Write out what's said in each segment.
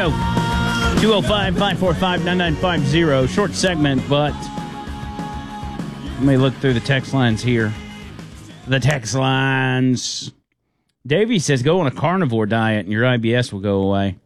go. 205-545-9950. Short segment, but let me look through the text lines here. The text lines. Davey says, go on a carnivore diet and your IBS will go away.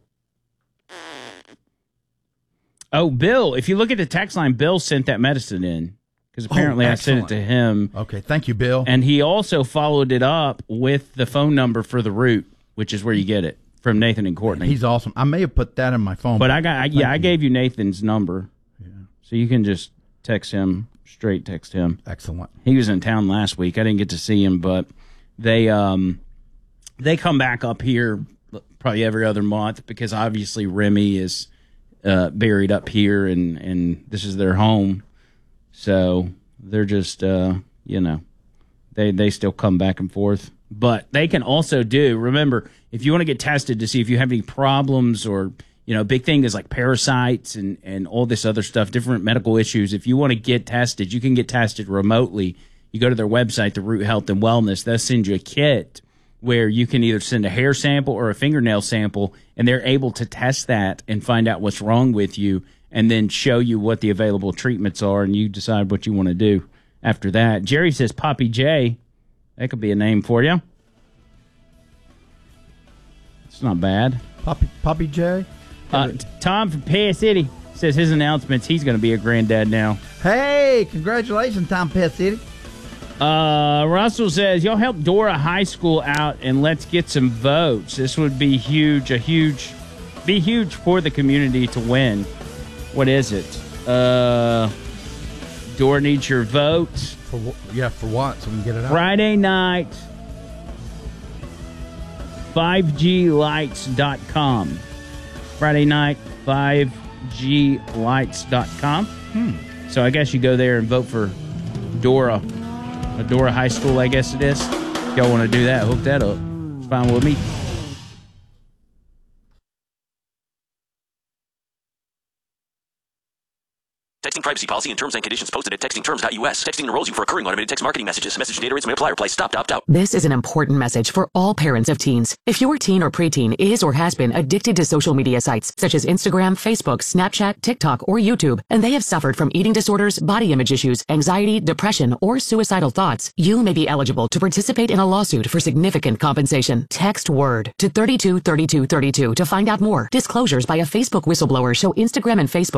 Oh, Bill, if you look at the text line, Bill sent that medicine in because apparently I sent it to him. Okay, thank you, Bill. And he also followed it up with the phone number for the root, which is where you get it, from Nathan and Courtney. He's awesome. I may have put that in my phone. But I gave you Nathan's number. Yeah. So you can just text him, straight text him. Excellent. He was in town last week. I didn't get to see him, but they come back up here probably every other month because obviously Remy is buried up here and this is their home. So they're just, they still come back and forth. But they can also remember, if you want to get tested to see if you have any problems or, big thing is like parasites and all this other stuff, different medical issues. If you want to get tested, you can get tested remotely. You go to their website, the Root Health and Wellness, they'll send you a kit where you can either send a hair sample or a fingernail sample, and they're able to test that and find out what's wrong with you and then show you what the available treatments are, and you decide what you want to do after that. Jerry says Poppy J. That could be a name for you. It's not bad. Poppy J? Tom from Pass City says his announcements, he's going to be a granddad now. Hey, congratulations, Tom Pass City. Russell says, y'all help Dora High School out and let's get some votes. This would be huge for the community to win. What is it? Dora needs your votes. For what? So we can get it out. Friday night, 5glights.com. Friday night, 5glights.com. So I guess you go there and vote for Dora. Dora High School, I guess it is. If y'all want to do that, hook that up. It's fine with me. Texting privacy policy and terms and conditions posted at textingterms.us. Texting enrolls you for recurring automated text marketing messages. Message data rates may apply. Reply stop, opt out. This is an important message for all parents of teens. If your teen or preteen is or has been addicted to social media sites such as Instagram, Facebook, Snapchat, TikTok, or YouTube, and they have suffered from eating disorders, body image issues, anxiety, depression, or suicidal thoughts, you may be eligible to participate in a lawsuit for significant compensation. Text WORD to 323232 to find out more. Disclosures by a Facebook whistleblower show Instagram and Facebook